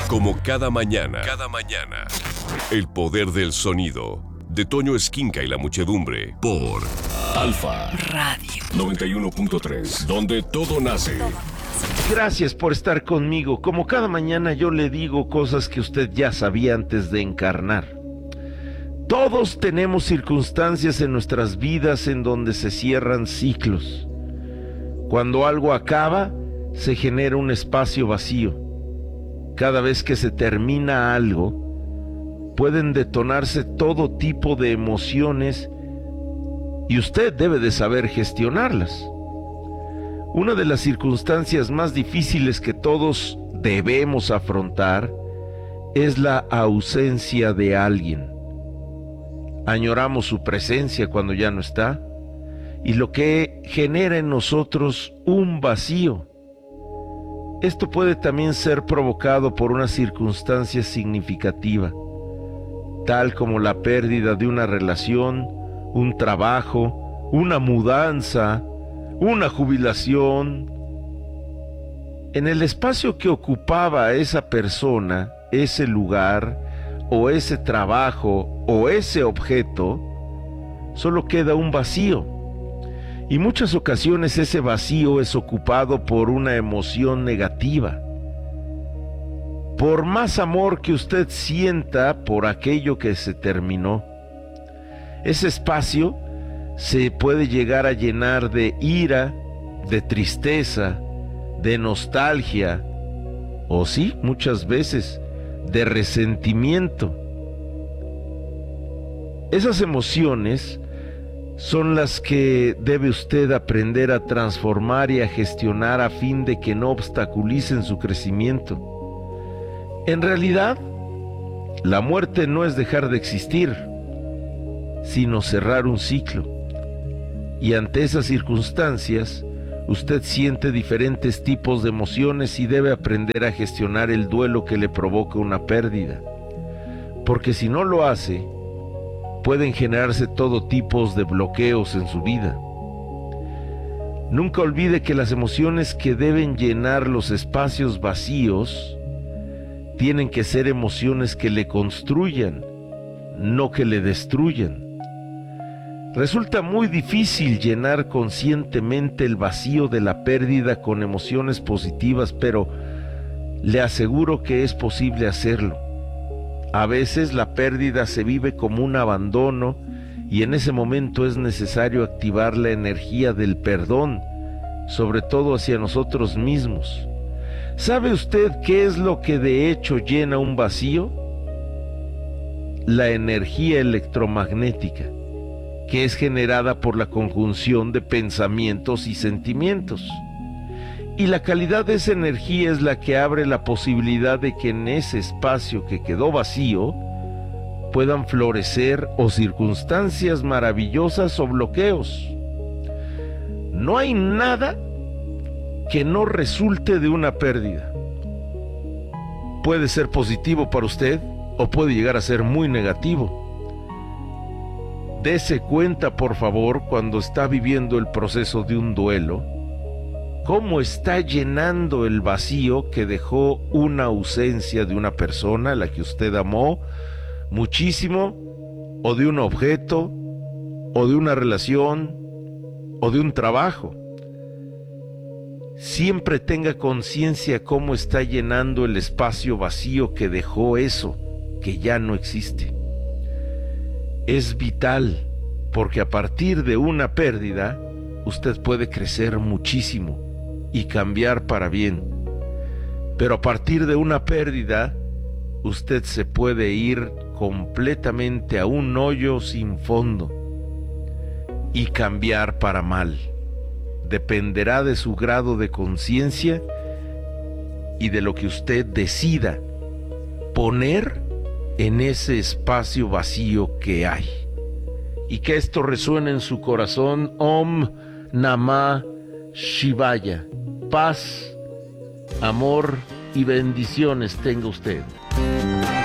Como cada mañana. El poder del sonido. De Toño Esquinca y la muchedumbre. Por Alfa Radio 91.3, donde todo nace. Gracias por estar conmigo. Como cada mañana yo le digo cosas que usted ya sabía antes de encarnar. Todos tenemos circunstancias en nuestras vidas en donde se cierran ciclos. Cuando algo acaba, se genera un espacio vacío. Cada vez que se termina algo, pueden detonarse todo tipo de emociones y usted debe de saber gestionarlas. Una de las circunstancias más difíciles que todos debemos afrontar es la ausencia de alguien. Añoramos su presencia cuando ya no está, y lo que genera en nosotros un vacío. Esto puede también ser provocado por una circunstancia significativa, tal como la pérdida de una relación, un trabajo, una mudanza, una jubilación. En el espacio que ocupaba esa persona, ese lugar, o ese trabajo, o ese objeto, solo queda un vacío. Y muchas ocasiones ese vacío es ocupado por una emoción negativa. Por más amor que usted sienta por aquello que se terminó, ese espacio se puede llegar a llenar de ira, de tristeza, de nostalgia, o sí, muchas veces, de resentimiento. Esas emociones son las que debe usted aprender a transformar y a gestionar a fin de que no obstaculicen su crecimiento. En realidad, la muerte no es dejar de existir, sino cerrar un ciclo. Y ante esas circunstancias, usted siente diferentes tipos de emociones y debe aprender a gestionar el duelo que le provoca una pérdida. Porque si no lo hace, pueden generarse todo tipo de bloqueos en su vida. Nunca olvide que las emociones que deben llenar los espacios vacíos tienen que ser emociones que le construyan, no que le destruyan. Resulta muy difícil llenar conscientemente el vacío de la pérdida con emociones positivas, pero le aseguro que es posible hacerlo. A veces la pérdida se vive como un abandono y en ese momento es necesario activar la energía del perdón, sobre todo hacia nosotros mismos. ¿Sabe usted qué es lo que de hecho llena un vacío? La energía electromagnética, que es generada por la conjunción de pensamientos y sentimientos. Y la calidad de esa energía es la que abre la posibilidad de que en ese espacio que quedó vacío puedan florecer o circunstancias maravillosas o bloqueos. No hay nada que no resulte de una pérdida. Puede ser positivo para usted o puede llegar a ser muy negativo. Dese cuenta, por favor, cuando está viviendo el proceso de un duelo, cómo está llenando el vacío que dejó una ausencia de una persona a la que usted amó muchísimo, o de un objeto, o de una relación, o de un trabajo. Siempre tenga conciencia cómo está llenando el espacio vacío que dejó eso, que ya no existe. Es vital, porque a partir de una pérdida, usted puede crecer muchísimo y cambiar para bien. Pero a partir de una pérdida, usted se puede ir completamente a un hoyo sin fondo y cambiar para mal. Dependerá de su grado de conciencia y de lo que usted decida poner en ese espacio vacío que hay. Y que esto resuene en su corazón. Om Namah Shivaya. Paz, amor y bendiciones tenga usted.